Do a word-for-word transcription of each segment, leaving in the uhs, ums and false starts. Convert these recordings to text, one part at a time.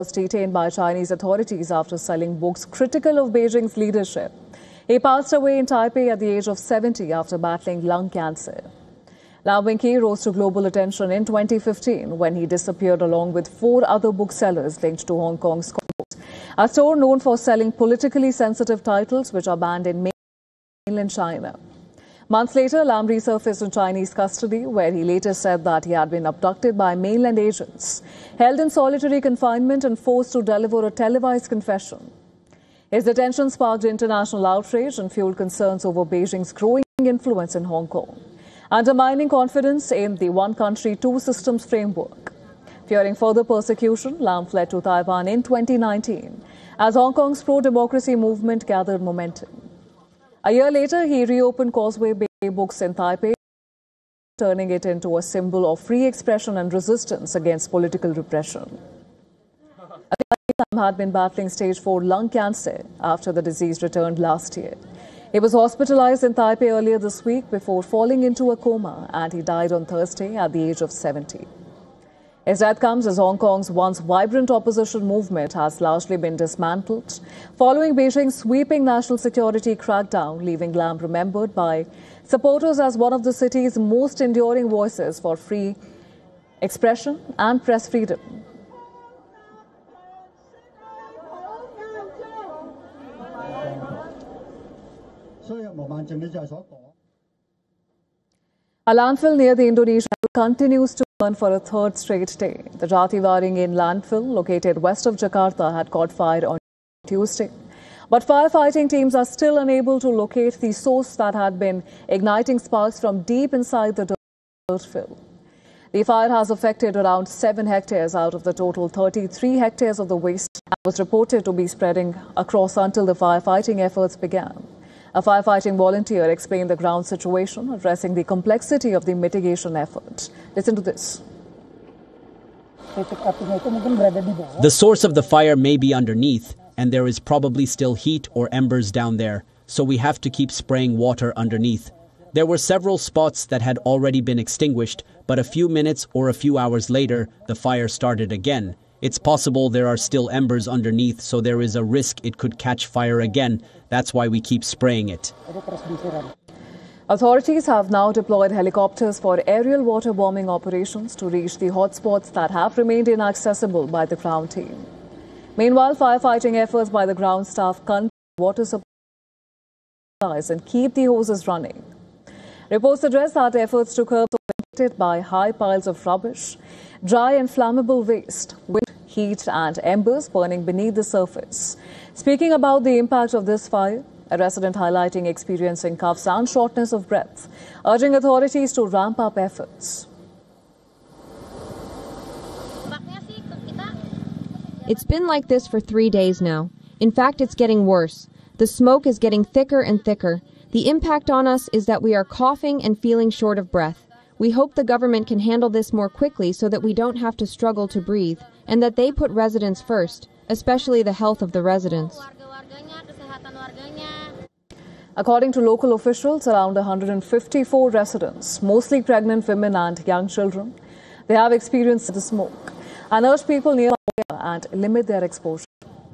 was detained by Chinese authorities after selling books critical of Beijing's leadership. He passed away in Taipei at the age of seventy after battling lung cancer. Lam Wing-Ki rose to global attention in twenty fifteen when he disappeared along with four other booksellers linked to Hong Kong's court, a store known for selling politically sensitive titles which are banned in mainland China. Months later, Lam resurfaced in Chinese custody, where he later said that he had been abducted by mainland agents, held in solitary confinement and forced to deliver a televised confession. His detention sparked international outrage and fueled concerns over Beijing's growing influence in Hong Kong, undermining confidence in the one country, two systems framework. Fearing further persecution, Lam fled to Taiwan in twenty nineteen as Hong Kong's pro-democracy movement gathered momentum. A year later, he reopened Causeway Bay Books in Taipei, turning it into a symbol of free expression and resistance against political repression. Lam had been battling stage four lung cancer after the disease returned last year. He was hospitalized in Taipei earlier this week before falling into a coma, and he died on Thursday at the age of seventy. His death comes as Hong Kong's once vibrant opposition movement has largely been dismantled following Beijing's sweeping national security crackdown, leaving Lam remembered by supporters as one of the city's most enduring voices for free expression and press freedom. A landfill near the Indonesian continues to burn for a third straight day. The Jatiwaringin landfill, located west of Jakarta, had caught fire on Tuesday. But firefighting teams are still unable to locate the source that had been igniting sparks from deep inside the dirt fill. The fire has affected around seven hectares out of the total thirty-three hectares of the waste and was reported to be spreading across until the firefighting efforts began. A firefighting volunteer explained the ground situation, addressing the complexity of the mitigation effort. Listen to this. The source of the fire may be underneath, and there is probably still heat or embers down there, so we have to keep spraying water underneath. There were several spots that had already been extinguished, but a few minutes or a few hours later, the fire started again. It's possible there are still embers underneath, so there is a risk it could catch fire again. That's why we keep spraying it. Authorities have now deployed helicopters for aerial water bombing operations to reach the hotspots that have remained inaccessible by the ground team. Meanwhile, firefighting efforts by the ground staff contain water supplies and keep the hoses running. Reports suggest that efforts to curb are by high piles of rubbish, dry and flammable waste, wind, heat and embers burning beneath the surface. Speaking about the impact of this fire, a resident highlighting experiencing coughs and shortness of breath, urging authorities to ramp up efforts. It's been like this for three days now. In fact, it's getting worse. The smoke is getting thicker and thicker. The impact on us is that we are coughing and feeling short of breath. We hope the government can handle this more quickly so that we don't have to struggle to breathe, and that they put residents first, especially the health of the residents. According to local officials, around one hundred fifty-four residents, mostly pregnant women and young children, they have experienced the smoke and urge people nearby and limit their exposure.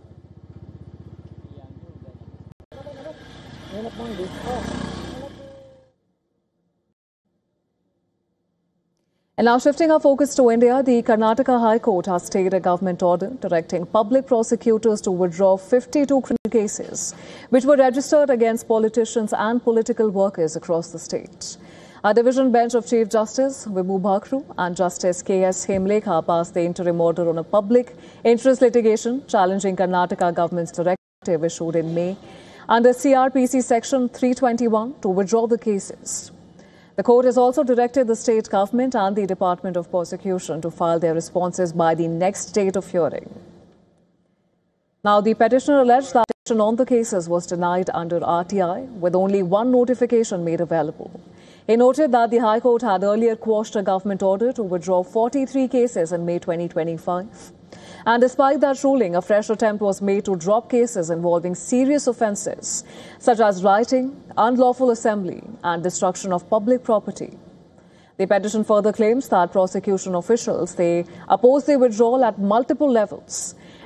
And now shifting our focus to India, the Karnataka High Court has stayed a government order directing public prosecutors to withdraw fifty-two criminal cases which were registered against politicians and political workers across the state. A division bench of Chief Justice Vibhu Bhakru and Justice K S Hemlekha passed the interim order on a public interest litigation challenging Karnataka government's directive issued in May under C R P C section three twenty-one to withdraw the cases. The court has also directed the state government and the Department of Prosecution to file their responses by the next date of hearing. Now, the petitioner alleged that action on the cases was denied under R T I with only one notification made available. He noted that the High Court had earlier quashed a government order to withdraw forty-three cases in May twenty twenty-five. And despite that ruling, a fresh attempt was made to drop cases involving serious offences such as rioting, unlawful assembly and destruction of public property. The petition further claims that prosecution officials, they oppose the withdrawal at multiple levels